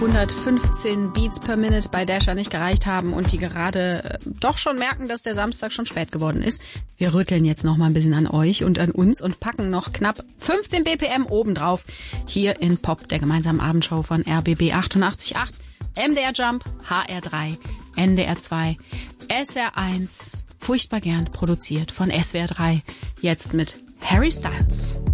115 Beats per Minute bei Dasher nicht gereicht haben und die gerade doch schon merken, dass der Samstag schon spät geworden ist. Wir rütteln jetzt noch mal ein bisschen an euch und an uns und packen noch knapp 15 BPM obendrauf hier in Pop, der gemeinsamen Abendshow von RBB 88.8, MDR Jump, HR3, NDR 2, SR1, furchtbar gern produziert von SWR 3, jetzt mit Harry Styles.